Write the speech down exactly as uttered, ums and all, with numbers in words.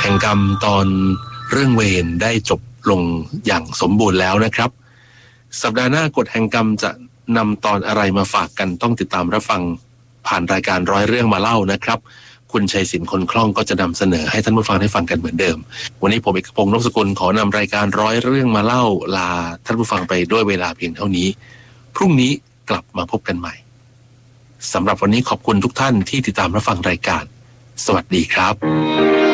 ห่งกรรมตอนเรื่องเวรได้จบลงอย่างสมบูรณ์แล้วนะครับสัปดาห์หน้ากฎแห่งกรรมจะนำตอนอะไรมาฝากกันต้องติดตามรับฟังผ่านรายการร้อยเรื่องมาเล่านะครับคุณชัยศิลป์คนคล่องก็จะนำเสนอให้ท่านผู้ฟังได้ฟังกันเหมือนเดิมวันนี้ผมเอกพงษ์นพสกุลขอนำรายการร้อยเรื่องมาเล่าลาท่านผู้ฟังไปด้วยเวลาเพียงเท่านี้พรุ่งนี้กลับมาพบกันใหม่สำหรับวันนี้ขอบคุณทุกท่านที่ติดตามรับฟังรายการสวัสดีครับ